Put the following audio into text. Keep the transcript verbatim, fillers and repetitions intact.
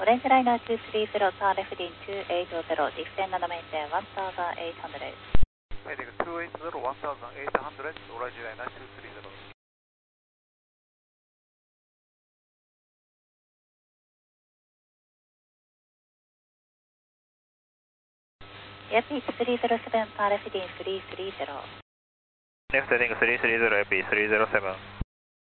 オレンジライナーにさんゼロ、ターンレフディンにはちはちゼロ、ディフェンダーのメインテンいちはちゼロ。 Heading two eight zero, one thousand eight hundred, Orange Liner two three zero. Yep, it's three zero seven,ターンレフディンさんさんゼロ。 Next heading three three zero, A P three zero seven.